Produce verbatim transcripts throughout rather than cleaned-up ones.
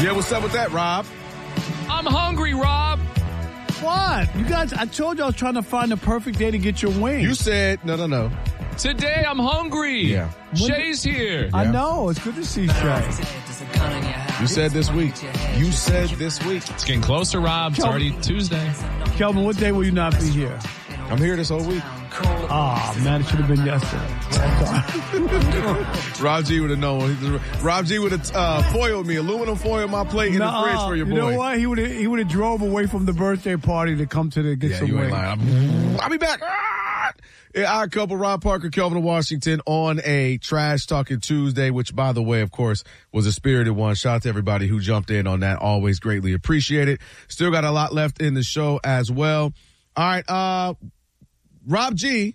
Yeah, what's up with that, Rob? I'm hungry, Rob. What? You guys, I told you I was trying to find the perfect day to get your wings. You said, no, no, no. Today I'm hungry. Yeah. Shay's here. I Yeah. know. It's good to see Shay. You said this week. You said this week. It's getting closer, Rob. It's already Tuesday. Kelvin, what day will you not be here? I'm here this whole week. Oh, man, it should have been yesterday. Rob G would have known. Rob G would have uh, foiled me, aluminum foil my plate in the Nuh-uh. fridge for your boy. You know what? He would have he would have drove away from the birthday party to come to the get Yeah, some you ain't wings. lying. I'll be back. Ah! Yeah, our couple, Rob Parker, Kelvin Washington, on a Trash Talking Tuesday, which, by the way, of course, was a spirited one. Shout out to everybody who jumped in on that. Always greatly appreciated. Still got a lot left in the show as well. All right, uh, Rob G,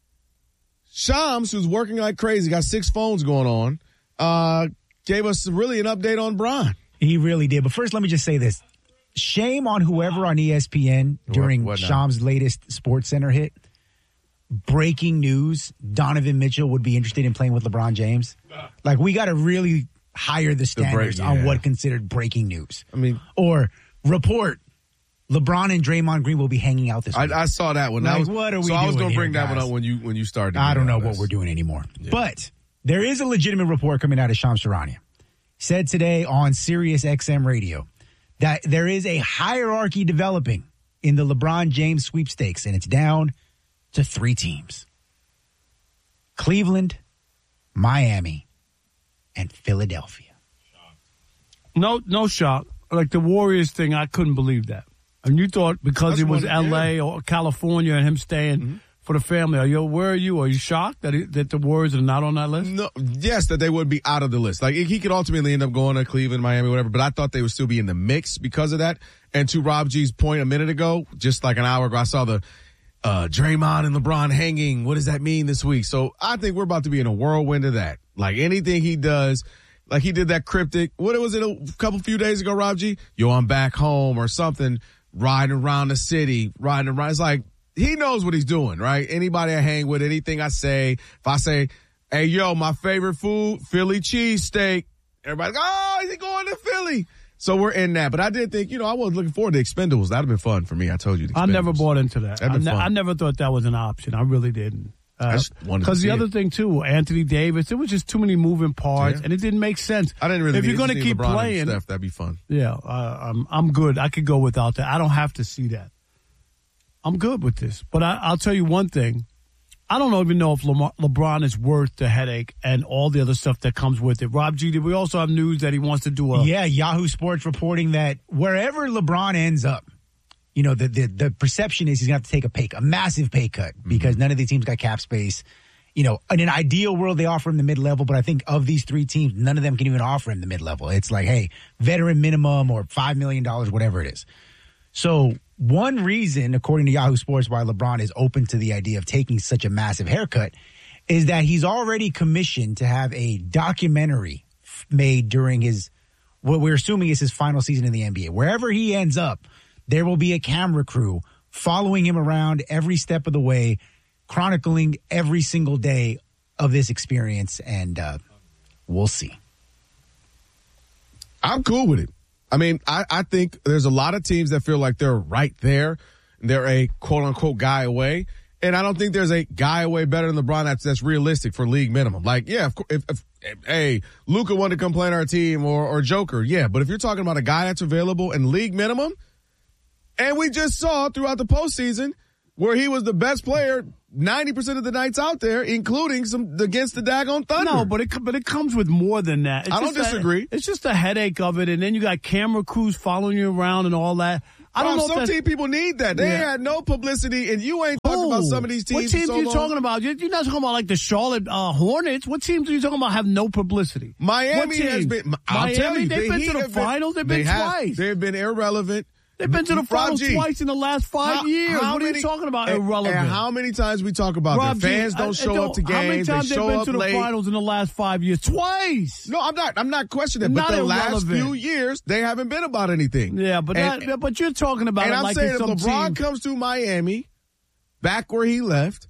Shams, who's working like crazy, got six phones going on, uh, gave us really an update on Bron. He really did. But first, let me just say this. Shame on whoever on E S P N during What- what now? Shams' latest Sports Center hit. Breaking news, Donovan Mitchell would be interested in playing with LeBron James. Like, we got to really higher the standards break, on yeah. what considered breaking news. I mean, Or report, LeBron and Draymond Green will be hanging out this I, week. I saw that one. Like, that was, what are we so I was doing gonna bring here, that one guys? up when you when you started. I don't know this. what we're doing anymore. But there is a legitimate report coming out of Shams Charania. Said today on Sirius X M radio that there is a hierarchy developing in the LeBron James sweepstakes, and it's down to three teams. Cleveland, Miami, and Philadelphia. No, no shock. Like the Warriors thing, I couldn't believe that. And you thought because That's it was one- L A yeah. or California and him staying Mm-hmm. for the family. Are you? Where are you? Are you shocked that he, that the Warriors are not on that list? No, yes, that they would be out of the list. Like he could ultimately end up going to Cleveland, Miami, whatever. But I thought they would still be in the mix because of that. And to Rob G's point a minute ago, just like an hour ago, I saw the uh, Draymond and LeBron hanging. What does that mean this week? So I think we're about to be in a whirlwind of that. Like anything he does, like he did that cryptic. What was it a couple few days ago, Rob G? Yo, I'm back home or something. Riding around the city, riding around. It's like. He knows what he's doing, right? Anybody I hang with, anything I say, if I say, hey, yo, my favorite food, Philly cheesesteak, everybody's like, oh, is he going to Philly? So we're in that. But I did think, you know, I was looking forward to Expendables. That would have been fun for me. I told you. The I never Expendables. bought into that. I, That'd been ne- fun. I never thought that was an option. I really didn't. I just wanted to Because see the other it. thing, too, Anthony Davis, it was just too many moving parts, Yeah. and it didn't make sense. I didn't really If need you're it. going to Just need keep LeBron and playing, Steph, that'd be fun. yeah, uh, I'm, I'm good. I could go without that. I don't have to see that. I'm good with this. But I, I'll tell you one thing. I don't even know if Lamar, LeBron is worth the headache and all the other stuff that comes with it. Rob G, did we also have news that he wants to do a... Yeah, Yahoo Sports reporting that wherever LeBron ends up, you know, the the, the perception is he's going to have to take a pay, a massive pay cut because mm-hmm. none of the teams got cap space. You know, in an ideal world, they offer him the mid-level, but I think of these three teams, none of them can even offer him the mid-level. It's like, hey, veteran minimum or five million dollars, whatever it is. So one reason, according to Yahoo Sports, why LeBron is open to the idea of taking such a massive haircut is that he's already commissioned to have a documentary f- made during his, what we're assuming is his final season in the N B A. Wherever he ends up, there will be a camera crew following him around every step of the way, chronicling every single day of this experience, and uh, we'll see. I'm cool with it. I mean, I, I think there's a lot of teams that feel like they're right there. They're a quote-unquote guy away. And I don't think there's a guy away better than LeBron that's, that's realistic for league minimum. Like, yeah, if, if, if, if hey, Luka wanted to come play on our team or, or Joker, yeah. But if you're talking about a guy that's available in league minimum, and we just saw throughout the postseason where he was the best player ninety percent of the nights out there, including some against the daggone Thunder. No, but it but it comes with more than that. It's I don't just a- disagree. it's just a headache of it, and then you got camera crews following you around and all that. I don't Rob, know if some that's, team people need that. They Yeah. had no publicity, and you ain't talking about some of these teams. What teams for so are you long. talking about? You're you're not talking about like the Charlotte uh, Hornets. What teams are you talking about have no publicity? Miami What has teams? been. I'll Miami, tell you, they've the been Heat to the have been- finals. They've they been have. twice. They've been irrelevant. They've been to the Rob finals G, twice in the last five how- years. how What are many- you talking about? and- Irrelevant. And how many times we talk about Rob their G, fans don't I- show I up to How many games. times They they've show been up to the late. finals in the last five years? Twice. No, I'm not. I'm not questioning it. But Not the last irrelevant. few years, they haven't been about anything. Yeah, but And- not, but you're talking about And it I'm like saying it's if some LeBron team. comes to Miami, back where he left,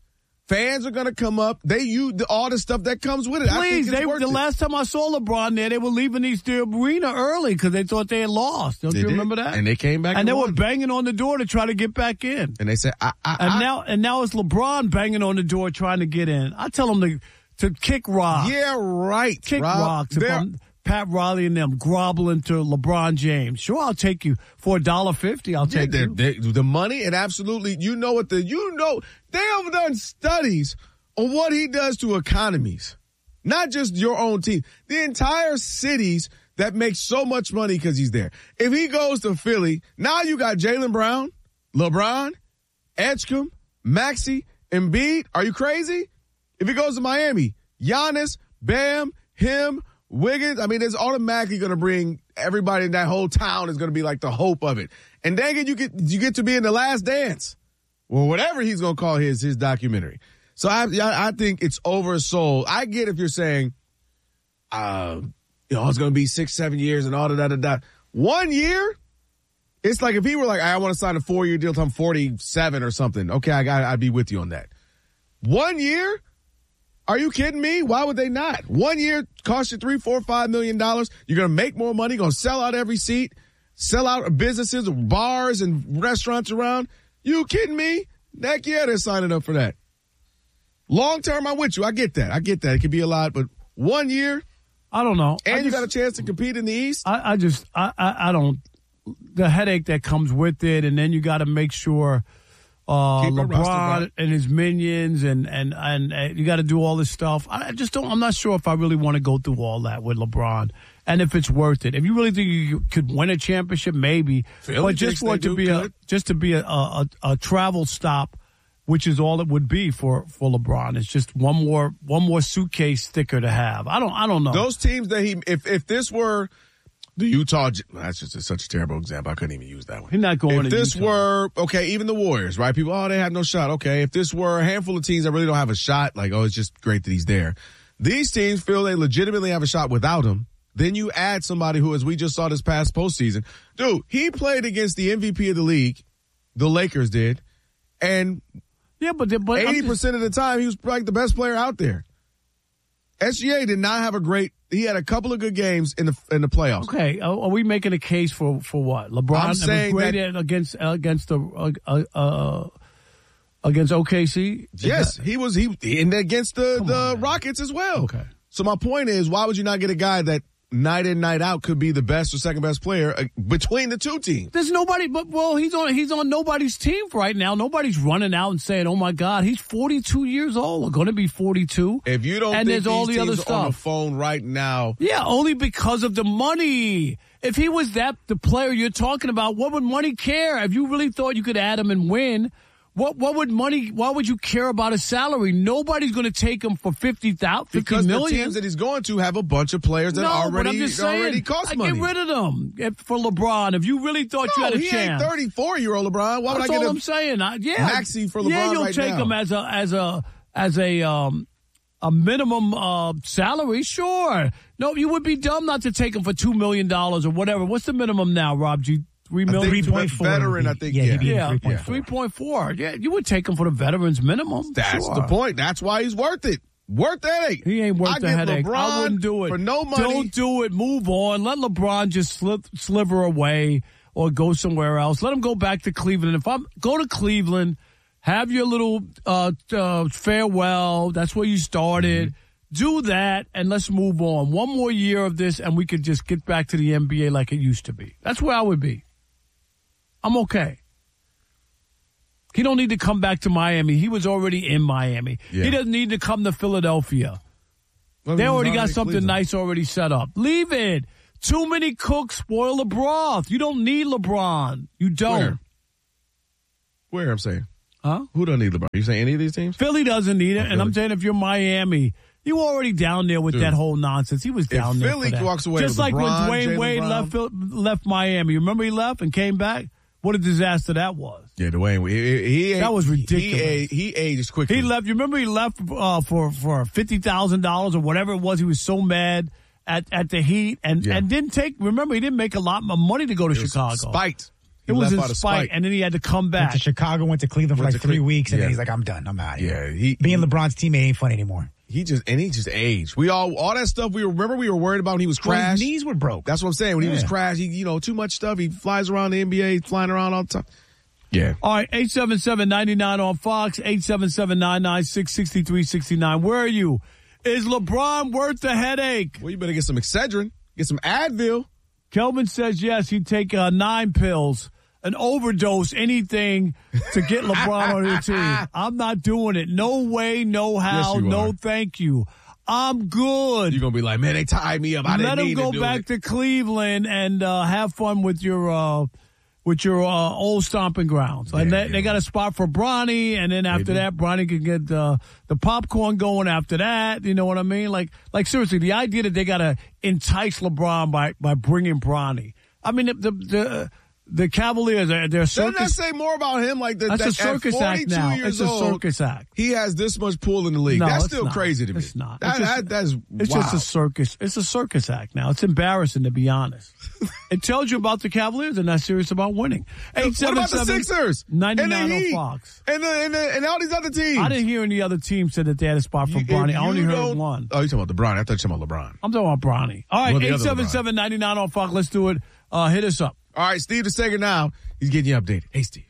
Fans are going to come up. They use the, all the stuff that comes with it. I think Please, it's they, worth the it. last time I saw LeBron there, they were leaving the, the arena early because they thought they had lost. Don't They you did. remember that? And they came back and, and they were won. banging on the door to try to get back in. And they said, I, I, And I, now, and now it's LeBron banging on the door trying to get in. I tell him to to kick rocks. yeah, right. Kick Rob. rocks. If They're- I'm Pat Riley and them groveling to LeBron James, sure, I'll take you for a dollar fifty. I'll Yeah, take they're- you. they- the money and absolutely, you know what the, you know, they have done studies on what he does to economies, not just your own team, the entire cities that make so much money because he's there. If he goes to Philly, now you got Jaylen Brown, LeBron, Edgecombe, Maxey, Embiid. Are you crazy? If he goes to Miami, Giannis, Bam, him, Wiggins, I mean, it's automatically going to bring everybody in that whole town is going to be like the hope of it. And dang it, you get you get to be in The Last Dance, or whatever he's going to call his his documentary. So I I think it's oversold. I get if you're saying, uh, you know, it's going to be six, seven years and all that, da, da, da. One year, it's like if he were like, I want to sign a four year deal till I'm forty-seven or something. Okay, I got, I'd be with you on that. One year. Are you kidding me? Why would they not? One year cost you three, four, five million dollars. You're going to make more money, going to sell out every seat, sell out businesses, bars and restaurants around. You kidding me? Heck yeah, they're signing up for that. Long term, I'm with you. I get that. I get that. It could be a lot, but one year, I don't know. and I you just, got a chance to compete in the East. I, I just, I, I, I don't. The headache that comes with it, and then you got to make sure uh, Keep our roster LeBron right. and his minions, and and and, and you got to do all this stuff. I just don't. I'm not sure if I really want to go through all that with LeBron, and if it's worth it. If you really think you could win a championship, maybe, Philly but just thinks for they it to do be a good. just to be a, a a travel stop, which is all it would be for for LeBron. It's just one more one more suitcase sticker to have. I don't. I don't know. Those teams that he, if if this were the Utah, that's just such a terrible example. I couldn't even use that one. He's not going If to this Utah. were, okay, even the Warriors, right? People, oh, they have no shot. Okay, if this were a handful of teams that really don't have a shot, like, oh, it's just great that he's there. These teams feel they legitimately have a shot without him. Then you add somebody who, as we just saw this past postseason, dude, he played against the M V P of the league, the Lakers did, and Yeah, but the- but I'm eighty just- percent of the time he was like the best player out there. S G A did not have a great. He had a couple of good games in the in the playoffs. Okay, are are we making a case for, for what? LeBron I'm was saying great that- at- against uh, against the uh, uh, uh, against O K C. Is Yes, that- he was he and against the Come the on, man. Rockets as well. Okay. So my point is, why would you not get a guy that night in night out could be the best or second best player uh, between the two teams? There's nobody, but well, he's on he's on nobody's team right now. Nobody's running out and saying, "Oh my God, he's forty-two years old, or going to be forty-two." If you don't and think there's all these the other teams are on the stuff. phone right now, Yeah, only because of the money. If he was that the player you're talking about, what would money care? If you really thought you could add him and win, what what would money? Why would you care about his salary? Nobody's going to take him for fifty thousand, fifty because the million. teams that he's going to have a bunch of players that no, but already I'm just saying, already cost I money. get rid of them if, for LeBron. If you really thought you no, had a he chance, ain't thirty-four year old LeBron. Why would that's I get all a I'm saying. I, yeah, Maxey for Yeah, LeBron you'll right take now? him as a as a as a um a minimum uh, salary. Sure, no, you would be dumb not to take him for two million dollars or whatever. What's the minimum now, Rob G? Three I million. think three point four veteran, would I be- think, yeah, yeah. he'd be in Yeah, three point four. three point four. Yeah, you would take him for the veterans minimum. That's Sure. the point. That's why he's worth it. Worth the headache. He ain't worth I the give headache. LeBron I wouldn't do it. for no money. Don't do it. Move on. Let LeBron just slip, sliver away or go somewhere else. Let him go back to Cleveland. If I'm go to Cleveland, have your little uh, uh, farewell. That's where you started. Mm-hmm. Do that, and let's move on. One more year of this, and we could just get back to the N B A like it used to be. That's where I would be. I'm okay. He don't need to come back to Miami. He was already in Miami. Yeah. He doesn't need to come to Philadelphia. Well, They he's already got in something Cleveland. nice already set up. Leave it. Too many cooks spoil the broth. You don't need LeBron. You don't. Where? Where I'm saying, Huh? who don't need LeBron? You saying any of these teams? Philly doesn't need it. Oh, and I'm Philly. saying if you're Miami, you were already down there with Dude. that whole nonsense. He was down there. Philly for that. walks away Just with like LeBron, when Dwayne Jaylen Wade Brown. left Phil- left Miami. Remember he left and came back? What a disaster that was. Yeah, Dwayne. He, he, That was ridiculous. He, he, he aged quickly. He left. You remember he left uh, for for fifty thousand dollars or whatever it was. He was so mad at, at the Heat and, Yeah. and didn't take. Remember he didn't make a lot of money to go to It was Chicago. Spiked. It was left in out of spite, spite. and then he had to come Went back. to Chicago, went to Cleveland for Went like to three Cle- weeks, and yeah. then he's like, I'm done. I'm out of here. Yeah, he, Being he, LeBron's teammate ain't fun anymore. he just and he just aged. We all all that stuff we remember we were worried about when he was Well, crashed. his knees were broke. That's what I'm saying. When he was Yeah. crashed, he you know too much stuff. He flies around the N B A, he's flying around all the time. Yeah. All right, eight seven seven, nine nine on Fox, eight seven seven, nine nine six, six three six nine. Where are you? Is LeBron worth the headache? Well, you better get some Excedrin, get some Advil. Kelvin says yes, he'd take uh, nine pills, an overdose, anything to get LeBron on his team. I'm not doing it. No way, no how, Yes, you no are. thank you. I'm good. You're gonna be like, man, they tied me up. I Let didn't him need go to do back it. to Cleveland and uh, have fun with your uh, with your uh, old stomping grounds. And Yeah, they, they yeah. got a spot for Bronny, and then after Maybe. that, Bronny can get uh, the popcorn going. After that, you know what I mean? Like, like seriously, the idea that they got to entice LeBron by by bringing Bronny. I mean, the the the, the Cavaliers are they're Doesn't that circus. say more about him? Like the, That's that, a circus at act forty-two now. years It's a old, circus act. He has this much pull in the league. No, That's it's still not. crazy to me. It's not. That, It's just- that, that's It's wow. just a circus. It's a circus act now. It's embarrassing, to be honest. It tells you about the Cavaliers. They're not serious about winning. What about the Sixers? ninety-nine and the on Heat? Fox. And, the, and, the, and all these other teams. I didn't hear any other team said that they had a spot for You- Bronny. if I only you heard don't- one. Oh, you're talking about LeBron. I thought you were talking about LeBron. I'm talking about Bronny. All right, Well, the other eight seven seven, nine nine on Fox. Let's do it. Uh, hit us up. All right, Steve DeSager now. He's getting you updated. Hey, Steve.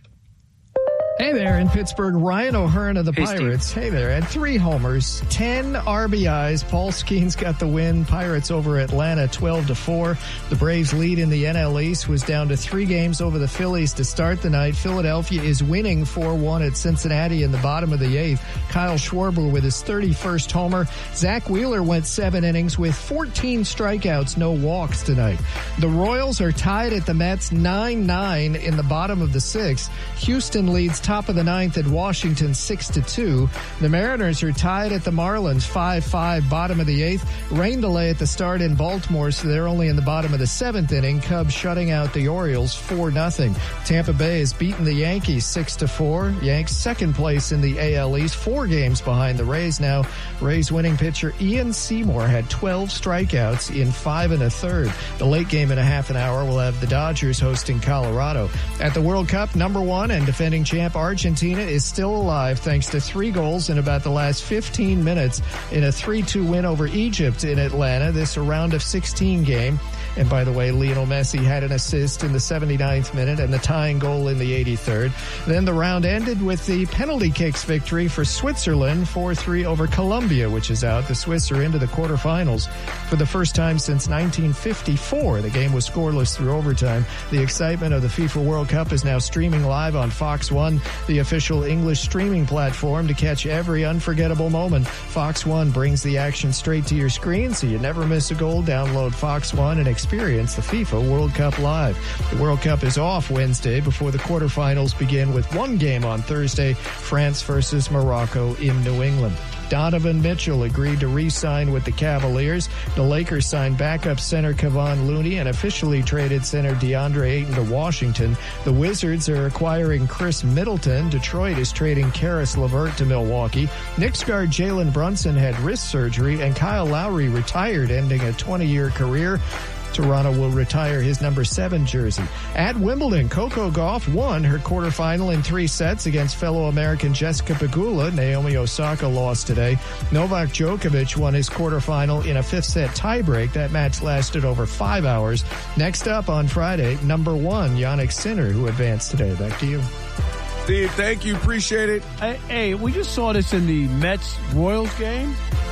Hey there, in Pittsburgh, Ryan O'Hearn of the Pirates. Hey there, had three homers, ten R B Is. Paul Skeens got the win. Pirates over Atlanta, twelve to four. The Braves' lead in the N L East was down to three games over the Phillies to start the night. Philadelphia is winning four one at Cincinnati in the bottom of the eighth. Kyle Schwarber with his thirty-first homer. Zach Wheeler went seven innings with fourteen strikeouts, no walks tonight. The Royals are tied at the Mets nine nine in the bottom of the sixth. Houston leads top of the ninth at Washington six to two. The Mariners are tied at the Marlins five five, bottom of the eighth. Rain delay at the start in Baltimore, so they're only in the bottom of the seventh inning. Cubs shutting out the Orioles four nothing. Tampa Bay has beaten the Yankees six to four. Yanks second place in the A L East, four games behind the Rays now. Rays winning pitcher Ian Seymour had twelve strikeouts in five and a third. The late game in a half an hour will have the Dodgers hosting Colorado. At the World Cup, number one and defending champ Argentina is still alive thanks to three goals in about the last fifteen minutes in a three two win over Egypt in Atlanta. This a round of sixteen game. And by the way, Lionel Messi had an assist in the seventy-ninth minute and the tying goal in the eighty-third. Then the round ended with the penalty kicks victory for Switzerland, four three over Colombia, which is out. The Swiss are into the quarterfinals for the first time since nineteen fifty-four. The game was scoreless through overtime. The excitement of the FIFA World Cup is now streaming live on Fox One, the official English streaming platform, to catch every unforgettable moment. Fox One brings the action straight to your screen, so you never miss a goal. Download Fox One and experience the FIFA World Cup live. The World Cup is off Wednesday before the quarterfinals begin with one game on Thursday, France versus Morocco in New England. Donovan Mitchell agreed to re-sign with the Cavaliers. The Lakers signed backup center Kevon Looney and officially traded center DeAndre Ayton to Washington. The Wizards are acquiring Chris Middleton. Detroit is trading Karis LeVert to Milwaukee. Knicks guard Jalen Brunson had wrist surgery, and Kyle Lowry retired, ending a twenty-year career. Toronto will retire his number seven jersey. At Wimbledon, Coco Gauff won her quarterfinal in three sets against fellow American Jessica Pegula. Naomi Osaka lost today. Novak Djokovic won his quarterfinal in a fifth set tiebreak. That match lasted over five hours. Next up on Friday, number one, Jannik Sinner, who advanced today. Back to you. Steve, thank you. Appreciate it. Hey, hey, we just saw this in the Mets-Royals game.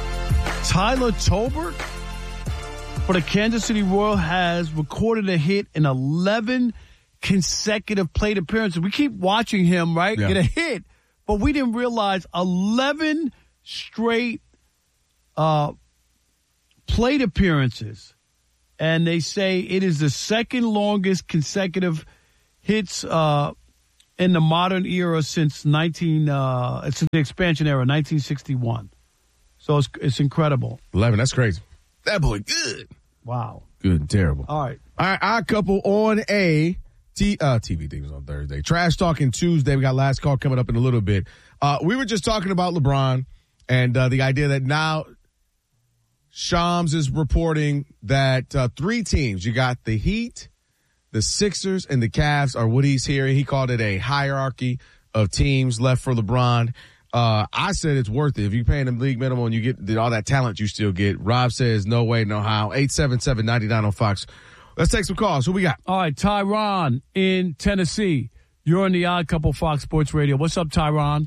Tyler Tolbert for the Kansas City Royals has recorded a hit in eleven consecutive plate appearances. We keep watching him, right, Yeah. get a hit, but we didn't realize eleven straight uh, plate appearances. And they say it is the second longest consecutive hits uh, in the modern era since nineteen uh, since the expansion era, nineteen sixty-one. So it's it's incredible. eleven, that's crazy. That boy good. Wow. Good and terrible. All right. All right, our couple on a T, uh, T V thing was on Thursday. Trash Talking Tuesday. We got last call coming up in a little bit. Uh, we were just talking about LeBron and uh, the idea that now Shams is reporting that uh, three teams, you got the Heat, The Sixers and the Cavs are what he's hearing. He called it a hierarchy of teams left for LeBron. Uh, I said it's worth it. If you're paying them league minimum and you get all that talent you still get. Rob says no way, no how. eight seven seven, nine nine on Fox. Let's take some calls. Who we got? All right, Tyron in Tennessee. You're on the Odd Couple Fox Sports Radio. What's up, Tyron?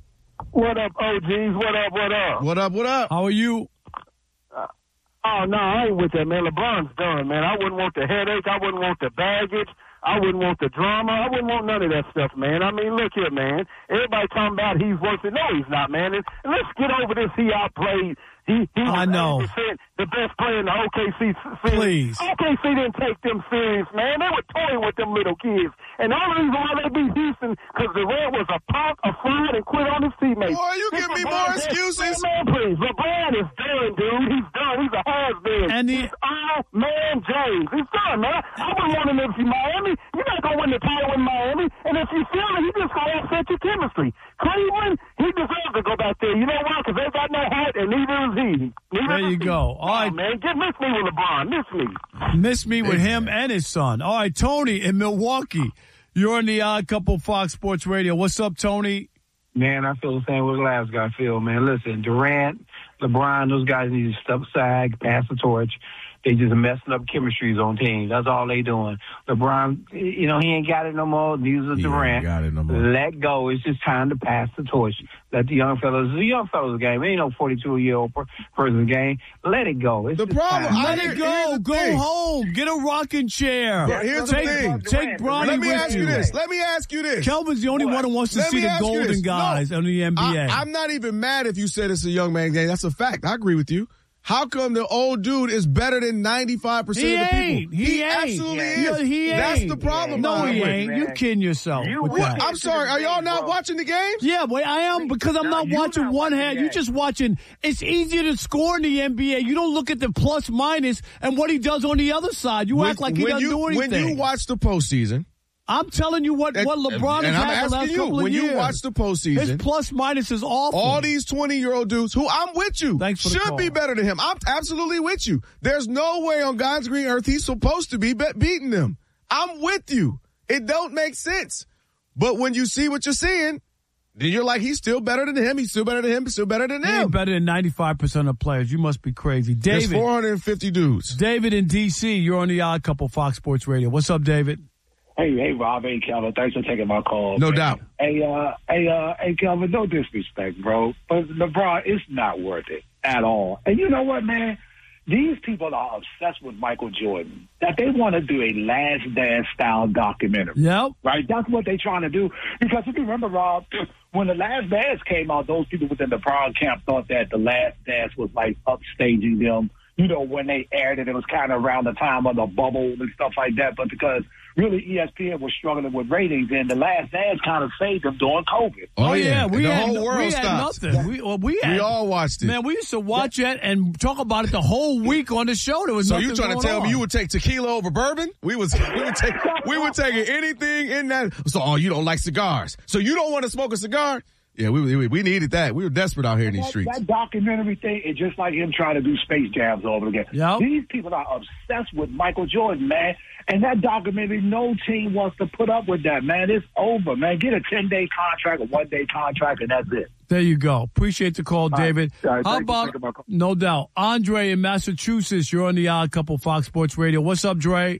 What up, O Gs? What up, what up? What up, what up? How are you? Uh, oh, no, I ain't with that, man. LeBron's done, man. I wouldn't want the headache. I wouldn't want the baggage. I wouldn't want the drama. I wouldn't want none of that stuff, man. I mean, look here, man. Everybody talking about he's worse than, no, he's not, man. And, and let's get over this. He outplayed. He, he I know. The best player in the O K C series. Please. O K C didn't take them serious, man. They were toying with them little kids. And the only reason why they beat Houston, because Durant was a punk, a fraud, and quit on his teammates. Boy, you give me more excuses. Man, please. LeBron is done, dude. He's done. He's a has-been. And the- He's all man James. He's done, man. I wouldn't want him if you're Miami. You're not going to win the title in Miami. And if you feel it, he just going to upset your chemistry. Cleveland, he deserves to go back there. You know why? Because they got no heart, and neither is he. Neither There you is he. go. All right. Oh, man. Get miss me with LeBron. Miss me. Miss me with him and his son. All right, Tony in Milwaukee. You're on the Odd Couple Fox Sports Radio. What's up, Tony? Man, I feel the same way the last guy feel, man. Listen, Durant, LeBron, those guys need to step aside, pass the torch. They just messing up chemistries on teams. That's all they doing. LeBron, you know, he ain't got it no more. Neither is He Durant. ain't got it no more. Let go. It's just time to pass the torch. Let the young fellas, the young fellas game. Ain't no forty-two-year-old person game. Let it go. It's The just problem- time. I- Let here- it here's go. the Go thing. home. Get a rocking chair. But here's the take, thing. Take Bronny Let me with ask you this. Let me ask you this. Kelvin's the only one who wants to Let see me the ask you golden this. guys No, on the N B A. I, I'm not even mad if you said it's a young man game. That's a fact. I agree with you. How come the old dude is better than ninety-five percent He of the ain't. people? He ain't. absolutely Yeah, is. he That's ain't. the problem. no, behind he it. ain't. You kidding yourself You with what? that. I'm sorry. Are y'all not Bro. watching the games? Yeah, boy, I am because I'm No, not you're watching not one watching hand. the You're game. just watching. It's easier to score in the N B A. You don't look at the plus minus and what he does on the other side. You When- act like he when doesn't you, do anything. When you watch the postseason, I'm telling you what, and, what LeBron and has I'm had the asking last you, couple of when years. you watch the His postseason, plus minus is awful. all these twenty-year-old dudes who I'm with you Thanks for the should call. be better than him. I'm absolutely with you. There's no way on God's green earth he's supposed to be be- beating them. I'm with you. It don't make sense. But when you see what you're seeing, then you're like, he's still better than him. He's still better than him. He's still better than He him. ain't better than ninety-five percent of players. You must be crazy. There's David, four hundred fifty dudes. David in D C, you're on the Odd Couple Fox Sports Radio. What's up, David? Hey, hey, Rob, hey, Kelvin, thanks for taking my call. No man. doubt. Hey, uh, hey, uh, hey, Kelvin, no disrespect, bro, but LeBron, it's not worth it at all. And you know what, man? These people are obsessed with Michael Jordan, that they want to do a Last Dance style documentary. Yep. Right? That's what they're trying to do. Because if you remember, Rob, when the Last Dance came out, those people within the Brown camp thought that the Last Dance was like upstaging them. You know, when they aired it, it was kind of around the time of the bubble and stuff like that. But because really E S P N was struggling with ratings, and the Last Dance kind of saved them during COVID. Oh, yeah. We the had, whole world we had stopped. nothing. We, well, we, had, We all watched it. Man, we used to watch it and talk about it the whole week on the show. There was So nothing you trying to going tell on. me you would take tequila over bourbon? We was we would take we were taking anything in that. So oh, you don't like cigars. So you don't want to smoke a cigar? Yeah, we we, we needed that. We were desperate out here in these That, streets. that documentary thing is just like him trying to do Space Jams all over again. Yep. These people are obsessed with Michael Jordan, man. And that documentary, no team wants to put up with that, man. It's over, man. Get a ten-day contract, a one-day contract, and that's it. There you go. Appreciate the call, David. All right, How thank you for about, taking my call. no doubt, Andre in Massachusetts. You're on the Odd Couple Fox Sports Radio. What's up, Dre?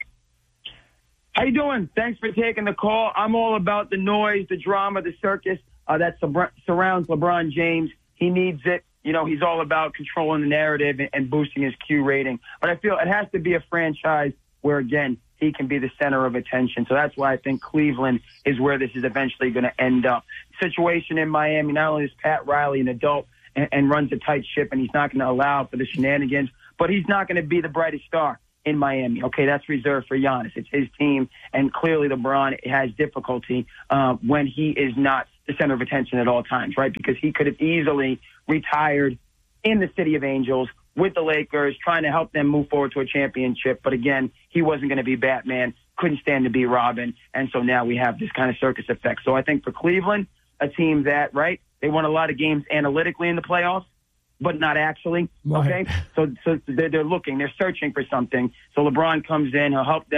How you doing? Thanks for taking the call. I'm all about the noise, the drama, the circus uh, that sur- surrounds LeBron James. He needs it. You know, he's all about controlling the narrative and, and boosting his Q rating. But I feel it has to be a franchise where, again, he can be the center of attention. So that's why I think Cleveland is where this is eventually going to end up. Situation in Miami, not only is Pat Riley an adult and, and runs a tight ship, and he's not going to allow for the shenanigans, but he's not going to be the brightest star in Miami. Okay, that's reserved for Giannis. It's his team, and clearly LeBron has difficulty uh, when he is not the center of attention at all times, right? Because he could have easily retired in the City of Angels with the Lakers, trying to help them move forward to a championship. But again, he wasn't going to be Batman, couldn't stand to be Robin, and so now we have this kind of circus effect. So I think for Cleveland, a team that, right, they won a lot of games analytically in the playoffs, but not actually, okay? Right. So so they're, they're looking, they're searching for something. So LeBron comes in, he'll help them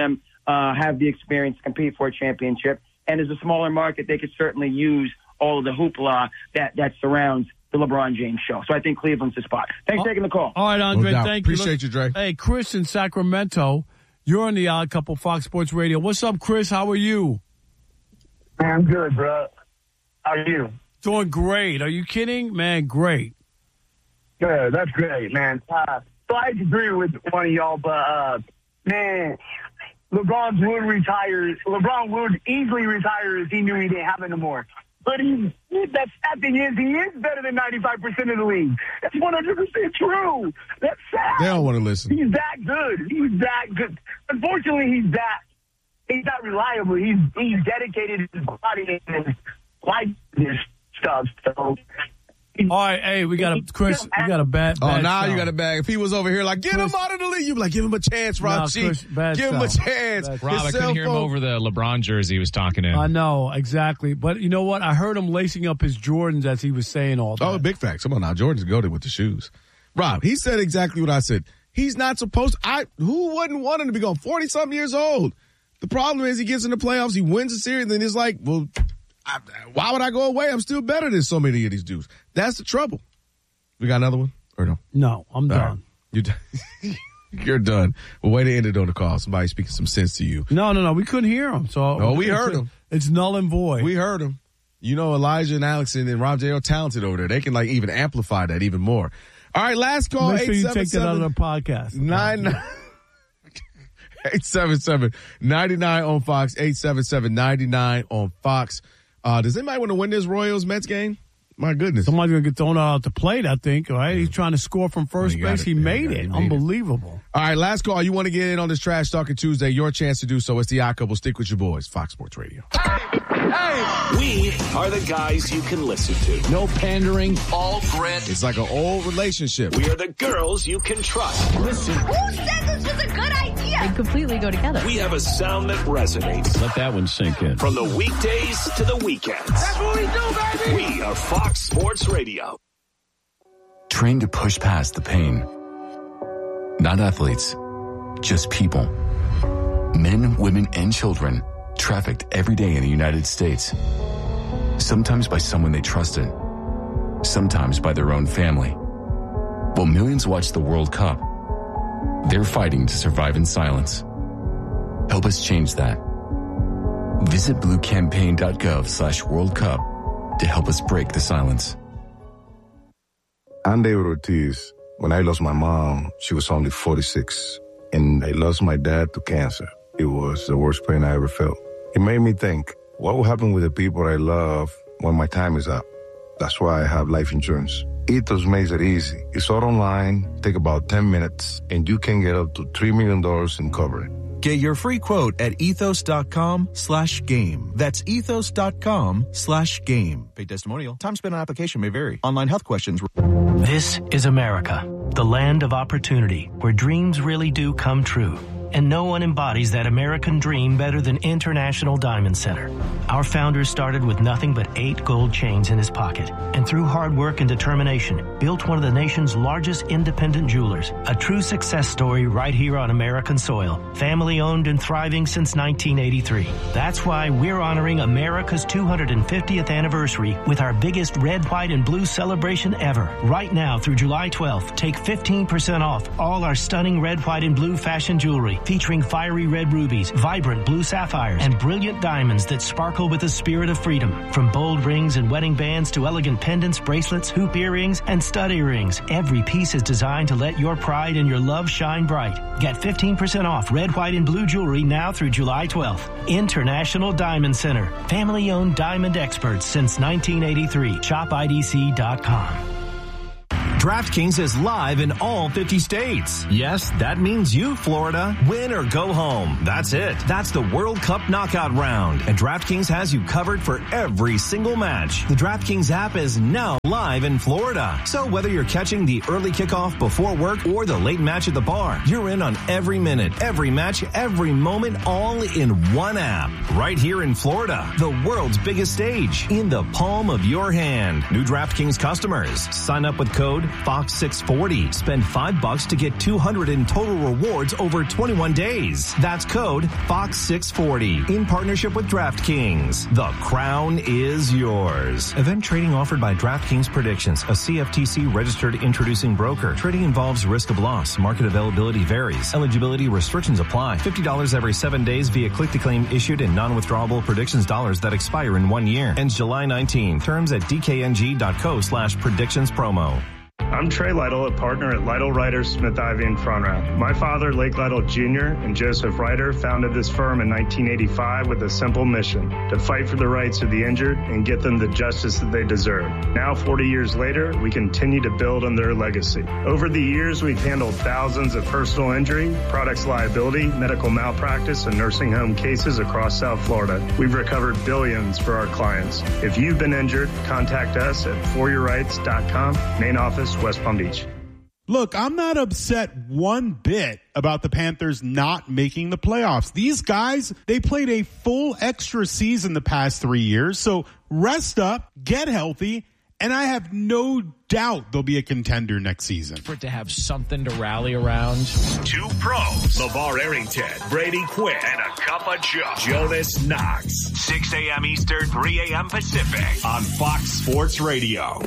uh, have the experience to compete for a championship. And as a smaller market, they could certainly use all of the hoopla that, that surrounds the LeBron James show. So I think Cleveland's the spot. Thanks for taking the call. All right, Andre, No doubt. thank you. Appreciate you, Dre. Hey, Chris in Sacramento, you're on the Odd Couple Fox Sports Radio. What's up, Chris? How are you? I'm good, bro. How are you? Doing great. Are you kidding? Man, great. Good. That's great, man. Uh, so I agree with one of y'all, but, uh, man, LeBron would retire. LeBron would easily retire if he knew he didn't have it anymore. But he, that sad thing is, he is better than ninety-five percent of the league. That's one hundred percent true. That's sad. They don't want to listen. He's that good. He's that good. Unfortunately, he's that. He's not reliable. He's he's dedicated his body and his life to this stuff. So. All right, hey, we got a Chris. We got a bad. Oh, bad now sound. you got a bag. If he was over here like, get Chris, him out of the league, you'd be like, give him a chance, Rob No, G. Chris, bad Give him a sound. chance. Bad Rob, His I cell couldn't hear him phone- over the LeBron jersey he was talking in. I know exactly, but you know what? I heard him lacing up his Jordans as he was saying all that. Oh, big facts. Come on now. Jordan's goated with the shoes. Rob, he said exactly what I said. He's not supposed to. I, who wouldn't want him to be going forty-something years old? The problem is he gets in the playoffs, he wins the series, and then he's like, well, I, why would I go away? I'm still better than so many of these dudes. That's the trouble. We got another one? Or no? No, I'm All done. right. You're done. You're done. Well, way to end it on the call. Somebody speaking some sense to you. No, no, no. We couldn't hear him. So No, we it's- heard him. It's null and void. We heard him. You know, Elijah and Alex and Rob J are talented over there. They can like even amplify that even more. All right, last call. Make sure you take that out of the podcast. Nine eight seven seven ninety nine on Fox. Eight seven seven ninety nine on Fox. Uh, does anybody want to win this Royals Mets game? My goodness. Somebody's going to get thrown out the plate, I think, all right? He's trying to score from first Well, he got base. it. He Yeah, made he it. got it. He made it. Unbelievable. All right, last call. You want to get in on this Trash Talking Tuesday? Your chance to do so. It's the Odd Couple. Stick with your boys. Fox Sports Radio. We are the guys you can listen to. No pandering, all grit. It's like an old relationship. We are the girls you can trust. Listen. Who said this was a good idea? They completely go together. We have a sound that resonates. Let that one sink in. From the weekdays to the weekends. That's what we do, baby. We are Fox Sports Radio. Trained to push past the pain. Not athletes, just people. Men, women, and children trafficked every day in the United States. Sometimes by someone they trusted. Sometimes by their own family. While millions watch the World Cup, they're fighting to survive in silence. Help us change that. Visit bluecampaign.gov slash World Cup to help us break the silence. I'm David Ortiz. When I lost my mom, she was only forty-six. And I lost my dad to cancer. It was the worst pain I ever felt. It made me think, what will happen with the people I love when my time is up? That's why I have life insurance. Ethos makes it easy. It's all online, take about ten minutes, and you can get up to three million dollars in coverage. Get your free quote at ethos.com slash game. That's ethos.com slash game. Paid testimonial. Time spent on application may vary. Online health questions. This is America, the land of opportunity, where dreams really do come true. And no one embodies that American dream better than International Diamond Center. Our founder started with nothing but eight gold chains in his pocket, and through hard work and determination, built one of the nation's largest independent jewelers. A true success story right here on American soil. Family owned and thriving since nineteen eighty-three. That's why we're honoring America's two hundred fiftieth anniversary with our biggest red, white, and blue celebration ever. Right now through July twelfth, take fifteen percent off all our stunning red, white, and blue fashion jewelry, featuring fiery red rubies, vibrant blue sapphires, and brilliant diamonds that sparkle with the spirit of freedom. From bold rings and wedding bands to elegant pendants, bracelets, hoop earrings, and stud earrings, every piece is designed to let your pride and your love shine bright. Get fifteen percent off red, white, and blue jewelry now through July twelfth. International Diamond Center. Family-owned diamond experts since nineteen eighty-three. shop I D C dot com. DraftKings is live in all fifty states. Yes, that means you, Florida. Win or go home. That's it. That's the World Cup knockout round. And DraftKings has you covered for every single match. The DraftKings app is now live in Florida. So whether you're catching the early kickoff before work or the late match at the bar, you're in on every minute, every match, every moment, all in one app. Right here in Florida, the world's biggest stage, in the palm of your hand. New DraftKings customers, sign up with code Fox six forty. Spend five bucks to get two hundred in total rewards over twenty-one days. That's code Fox six forty in partnership with DraftKings. The crown is yours. Event trading offered by DraftKings Predictions, a C F T C registered introducing broker. Trading involves risk of loss. Market availability varies. Eligibility restrictions apply. fifty dollars every seven days via click-to-claim issued in non-withdrawable predictions dollars that expire in one year. Ends July nineteenth. Terms at dkng.co slash predictions promo. I'm Trey Lytle, a partner at Lytle Ryder Smith Ivy in Front Row. My father, Lake Lytle Junior, and Joseph Ryder founded this firm in nineteen eighty-five with a simple mission: to fight for the rights of the injured and get them the justice that they deserve. Now, forty years later, we continue to build on their legacy. Over the years, we've handled thousands of personal injury, products liability, medical malpractice, and nursing home cases across South Florida. We've recovered billions for our clients. If you've been injured, contact us at for your rights dot com, main office, West Palm Beach. Look, I'm not upset one bit about the Panthers not making the playoffs. These guys, they played a full extra season the past three years. So rest up, get healthy, and I have no doubt they'll be a contender next season. For it to have something to rally around. Two pros, LeVar Arrington, Brady Quinn, and a cup of Joe, Jonas Knox. six a.m. Eastern, three a.m. Pacific on Fox Sports Radio.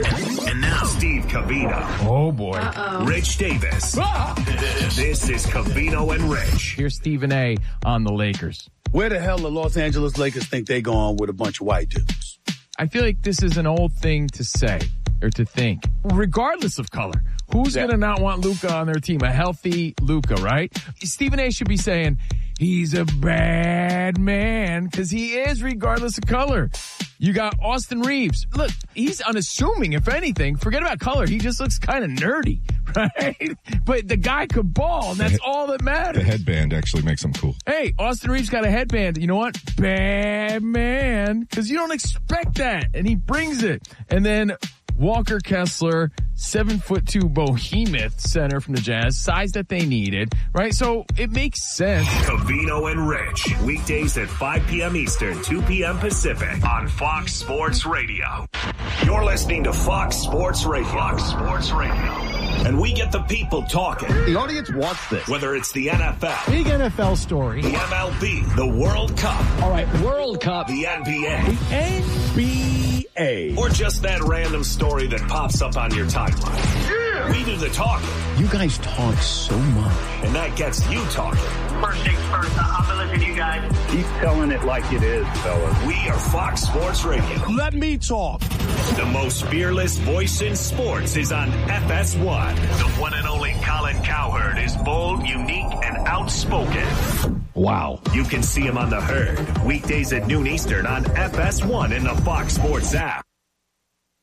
And now, Steve Covino. Oh, boy. Uh-oh. Rich Davis. Ah! This is Covino and Rich. Here's Stephen A. on the Lakers. Where the hell the Los Angeles Lakers think they going with a bunch of white dudes? I feel like this is an old thing to say or to think, regardless of color. Who's yeah. going to not want Luka on their team? A healthy Luka, right? Stephen A. should be saying he's a bad man because he is, regardless of color. You got Austin Reeves. Look, he's unassuming, if anything. Forget about color. He just looks kind of nerdy, right? But the guy could ball, and that's the, all that matters. The headband actually makes him cool. Hey, Austin Reeves got a headband. You know what? Bad man. Because you don't expect that, and he brings it. And then Walker Kessler, seven foot two behemoth center from the Jazz, size that they needed, right? So it makes sense. Covino and Rich, weekdays at five p.m. Eastern, two p.m. Pacific on Fox Sports Radio. You're listening to Fox Sports Radio. Fox Sports Radio. And we get the people talking. The audience wants this. Whether it's the N F L. Big N F L story. The M L B. The World Cup. All right, World Cup. The N B A. The N B A. Or just that random story that pops up on your timeline. Yeah. We do the talking. You guys talk so much. And that gets you talking. First things first, I'm going to listen to you guys. Keep telling it like it is, fellas. We are Fox Sports Radio. Let me talk. The most fearless voice in sports is on F S one. The one and only Colin Cowherd is bold, unique, and outspoken. Wow. You can see him on The Herd, weekdays at noon Eastern on F S one in the Fox Sports app.